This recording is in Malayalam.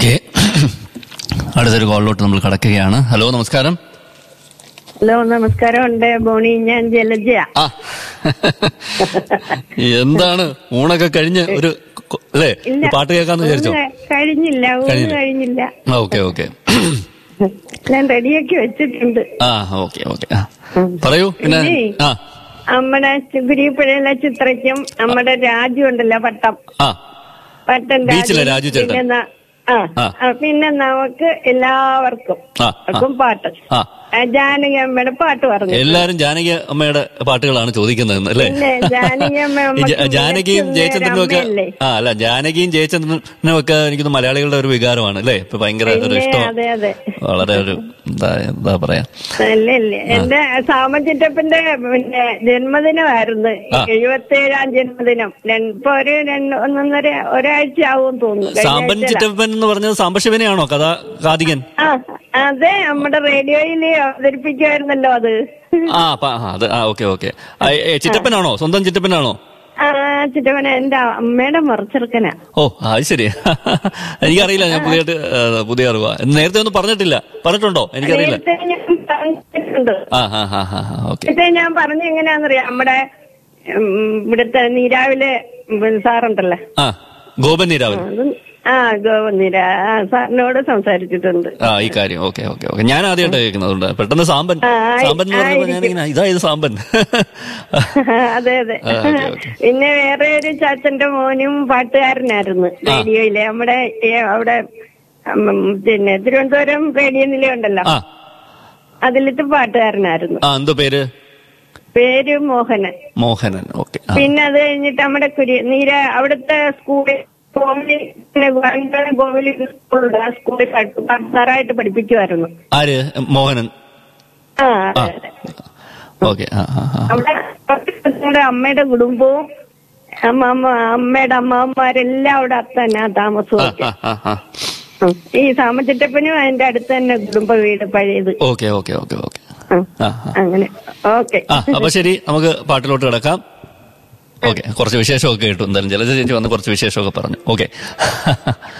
ഓക്കെ, അടുത്തൊരു കോളിലോട്ട് നമ്മൾ കടക്കുകയാണ്. ഹലോ, നമസ്കാരം. ഹലോ, നമസ്കാരം. ഉണ്ട് ബോണി, ഞാൻ ജലജ. എന്താണ് ഊണൊക്കെ കഴിഞ്ഞ് ഒരു അല്ലേ പാട്ട് കേൾക്കാന്ന് വിചാരിച്ചോ? കഴിഞ്ഞില്ല. ഓക്കെ ഓക്കെ, ഞാൻ റെഡിയാക്കി വെച്ചിട്ടുണ്ട്. ഓക്കെ ഓക്കെ, പറയൂ. പിന്നെ നമ്മുടെ ഗുരുപ്പുഴയിലെ ചിത്രയ്ക്കും നമ്മുടെ രാജു ഉണ്ടല്ലോ, പട്ടം രാജു ചേട്ടൻ. പിന്നെ നമുക്ക് എല്ലാവർക്കും പാട്ട് ജാനകി അമ്മയുടെ പാട്ട് പറഞ്ഞു. എല്ലാരും ജാനകി അമ്മയുടെ പാട്ടുകളാണ് ചോദിക്കുന്നത് അല്ലേ? ജാനകിയും ജയചന്ദ്രനും ഒക്കെ അല്ല, ജാനകിയും ജയചന്ദ്രനും ഒക്കെ എനിക്ക് മലയാളികളുടെ ഒരു വികാരമാണ് അല്ലേ? ഇപ്പൊ ഭയങ്കര ഒരു ഇഷ്ടം, വളരെ ഒരു എന്താ പറയാ. എന്റെ സാമചിറ്റപ്പന്റെ പിന്നെ ജന്മദിനമായിരുന്നു, 77ാം ജന്മദിനം. ഇപ്പൊ ഒരാഴ്ച ആവും തോന്നുന്നു. സാമ്പൻ ചിറ്റപ്പൻ എന്ന് പറഞ്ഞത് സാംബശിവനെയാണോ കാതികൻ? അതെ, നമ്മുടെ റേഡിയോയിൽ അവതരിപ്പിക്കുമായിരുന്നല്ലോ അത്. Okay okay. ചിറ്റപ്പനാണോ? സ്വന്തം ചിറ്റപ്പനാണോ? ചിറ്റപ്പന എന്റെ അമ്മയുടെ മറച്ചെറുക്കനാ. ഓ, അത് ശരി. എനിക്കറിയില്ല, ഞാൻ പുതിയ അറിവാ. നേരത്തെ ഒന്നും പറഞ്ഞിട്ടുണ്ടോ? എനിക്കറിയില്ല. ഞാൻ പറഞ്ഞു എങ്ങനെയാന്നറിയാം, നമ്മുടെ ഇവിടുത്തെ നീരാവിലെ സാറുണ്ടല്ലോ, ഗോപൻ നീരാവൻ. സാറിനോട് സംസാരിച്ചിട്ടുണ്ട് ഈ കാര്യം. ഓക്കെ ഓക്കെ ഓക്കെ, ഞാൻ ആദ്യമായിട്ട് കേൾക്കുന്നതുകൊണ്ട് പെട്ടെന്ന് സാമ്പൻ എന്ന് പറഞ്ഞപ്പോ ഞാനിങ്ങനെ ഇതായത് സാമ്പൻ. അതെ അതെ. പിന്നെ വേറെ ഒരു ചാച്ചന്റെ മോനും പാട്ടുകാരനായിരുന്നു റേഡിയോയിലെ, നമ്മുടെ അവിടെ പിന്നെ തിരുവനന്തപുരം റേഡിയോ നിലയുണ്ടല്ലോ, അതിലത്തെ പാട്ടുകാരനായിരുന്നു. എന്തോ പേര്? മോഹനൻ. ഓക്കെ. പിന്നെ അത് കഴിഞ്ഞിട്ട് നമ്മുടെ അവിടുത്തെ സ്കൂളിൽ ഗോവലി സ്കൂളിൽ സാറായിട്ട് പഠിപ്പിക്കുമായിരുന്നു. ആര്? മോഹനൻ. അവിടെ അമ്മയുടെ കുടുംബവും അമ്മയുടെ അമ്മാവന്മാരെല്ലാം അവിടെ തന്നെ താമസവും. ഈ സാമചിറ്റപ്പനും അതിന്റെ അടുത്ത് തന്നെ കുടുംബ വീട് പഴയത്. ഓക്കെ ഓക്കെ ഓക്കെ ഓക്കെ, അങ്ങനെ. ഓക്കെ, അപ്പൊ ശരി, നമുക്ക് പാട്ടിലോട്ട് കിടക്കാം. ഓക്കെ, കുറച്ച് വിശേഷമൊക്കെ കേട്ടു. എന്തായാലും ജലജ ചേച്ചി വന്ന് കുറച്ച് വിശേഷമൊക്കെ പറഞ്ഞു. ഓക്കെ.